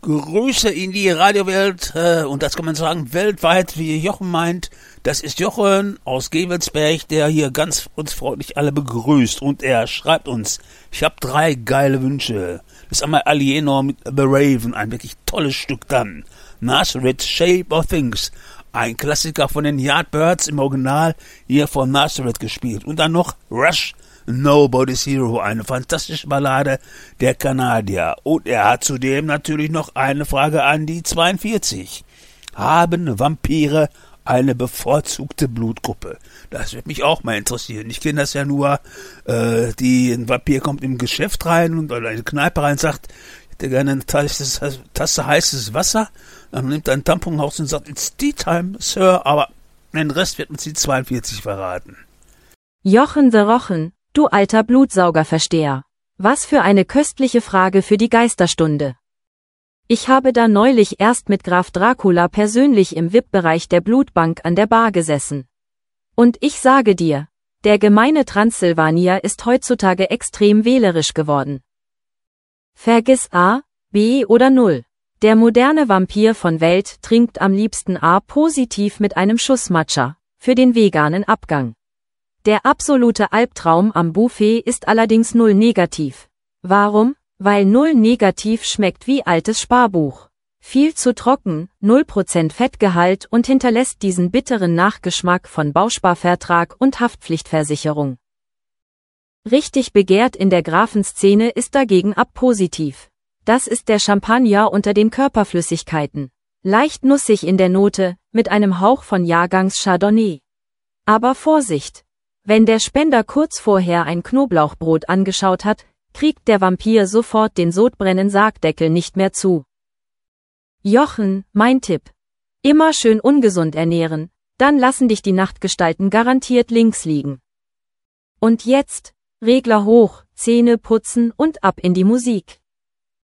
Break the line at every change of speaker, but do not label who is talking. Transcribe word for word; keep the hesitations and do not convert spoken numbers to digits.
Grüße in die Radiowelt, äh, und das kann man sagen, weltweit, wie Jochen meint. Das ist Jochen aus Gevelsberg, der hier ganz uns freundlich alle begrüßt. Und er schreibt uns, ich habe drei geile Wünsche. Das ist einmal Alienor mit The Raven, ein wirklich tolles Stück dann. Nazareth, Shape of Things, ein Klassiker von den Yardbirds im Original, hier von Nazareth gespielt. Und dann noch Rush, Nobody's Hero, eine fantastische Ballade der Kanadier. Und er hat zudem natürlich noch eine Frage an die zweiundvierzig. Haben Vampire eine bevorzugte Blutgruppe? Das wird mich auch mal interessieren. Ich kenne das ja nur, äh, die, ein Vampir kommt im Geschäft rein und oder in eine Kneipe rein und sagt, ich hätte gerne eine Tasse, Tasse heißes Wasser. Dann nimmt er einen Tampon raus und sagt, it's tea time, Sir. Aber den Rest wird uns die zweiundvierzig verraten.
Jochen the Rochen, du alter Blutsaugerversteher. Was für eine köstliche Frage für die Geisterstunde. Ich habe da neulich erst mit Graf Dracula persönlich im V I P-Bereich der Blutbank an der Bar gesessen. Und ich sage dir, der gemeine Transsilvanier ist heutzutage extrem wählerisch geworden. Vergiss A, B oder Null. Der moderne Vampir von Welt trinkt am liebsten A positiv mit einem Schuss Matcha, für den veganen Abgang. Der absolute Albtraum am Buffet ist allerdings Null negativ. Warum? Weil Null negativ schmeckt wie altes Sparbuch. Viel zu trocken, null Prozent Fettgehalt und hinterlässt diesen bitteren Nachgeschmack von Bausparvertrag und Haftpflichtversicherung. Richtig begehrt in der Grafenszene ist dagegen Ab positiv. Das ist der Champagner unter den Körperflüssigkeiten. Leicht nussig in der Note, mit einem Hauch von Jahrgangs Chardonnay. Aber Vorsicht! Wenn der Spender kurz vorher ein Knoblauchbrot angeschaut hat, kriegt der Vampir sofort den sodbrennen Sargdeckel nicht mehr zu. Jochen, mein Tipp. Immer schön ungesund ernähren, dann lassen dich die Nachtgestalten garantiert links liegen. Und jetzt, Regler hoch, Zähne putzen und ab in die Musik.